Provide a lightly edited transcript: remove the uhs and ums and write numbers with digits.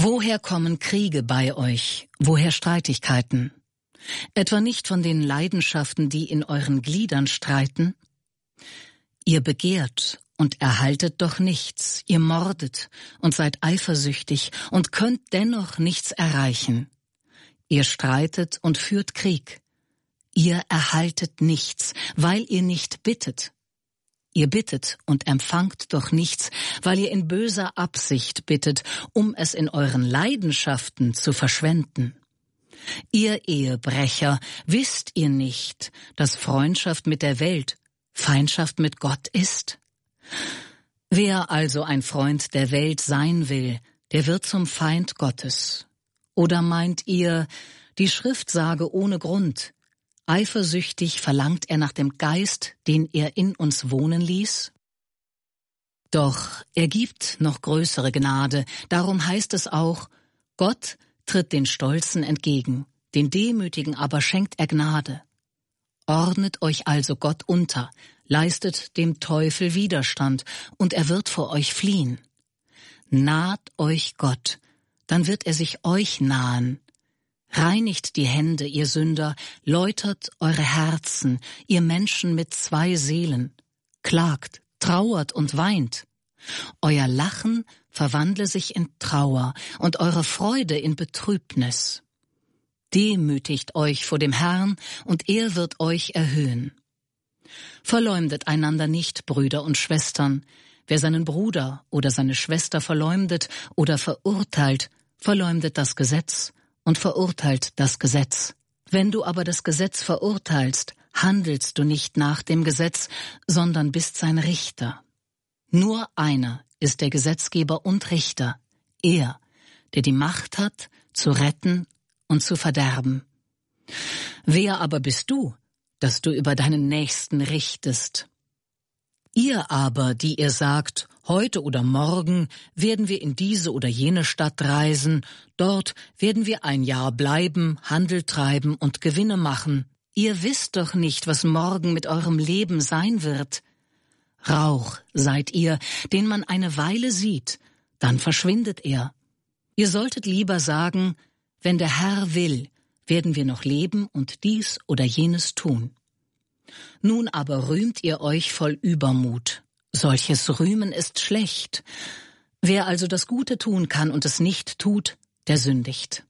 Woher kommen Kriege bei euch? Woher Streitigkeiten? Etwa nicht von den Leidenschaften, die in euren Gliedern streiten? Ihr begehrt und erhaltet doch nichts, ihr mordet und seid eifersüchtig und könnt dennoch nichts erreichen. Ihr streitet und führt Krieg. Ihr erhaltet nichts, weil ihr nicht bittet. Ihr bittet und empfangt doch nichts, weil ihr in böser Absicht bittet, um es in euren Leidenschaften zu verschwenden. Ihr Ehebrecher, wisst ihr nicht, dass Freundschaft mit der Welt Feindschaft mit Gott ist? Wer also ein Freund der Welt sein will, der wird zum Feind Gottes. Oder meint ihr, die Schrift sage ohne Grund, eifersüchtig verlangt er nach dem Geist, den er in uns wohnen ließ? Doch er gibt noch größere Gnade, darum heißt es auch, Gott tritt den Stolzen entgegen, den Demütigen aber schenkt er Gnade. Ordnet euch also Gott unter, leistet dem Teufel Widerstand, und er wird vor euch fliehen. Naht euch Gott, dann wird er sich euch nahen. Reinigt die Hände, ihr Sünder, läutert eure Herzen, ihr Menschen mit 2 Seelen. Klagt, trauert und weint. Euer Lachen verwandle sich in Trauer und eure Freude in Betrübnis. Demütigt euch vor dem Herrn, und er wird euch erhöhen. Verleumdet einander nicht, Brüder und Schwestern. Wer seinen Bruder oder seine Schwester verleumdet oder verurteilt, verleumdet das Gesetz und verurteilt das Gesetz. Wenn du aber das Gesetz verurteilst, handelst du nicht nach dem Gesetz, sondern bist sein Richter. Nur einer ist der Gesetzgeber und Richter, er, der die Macht hat, zu retten und zu verderben. Wer aber bist du, dass du über deinen Nächsten richtest? Ihr aber, die ihr sagt, heute oder morgen werden wir in diese oder jene Stadt reisen, dort werden wir ein Jahr bleiben, Handel treiben und Gewinne machen. Ihr wisst doch nicht, was morgen mit eurem Leben sein wird. Rauch seid ihr, den man eine Weile sieht, dann verschwindet er. Ihr solltet lieber sagen, wenn der Herr will, werden wir noch leben und dies oder jenes tun. Nun aber rühmt ihr euch voll Übermut. Solches Rühmen ist schlecht. Wer also das Gute tun kann und es nicht tut, der sündigt.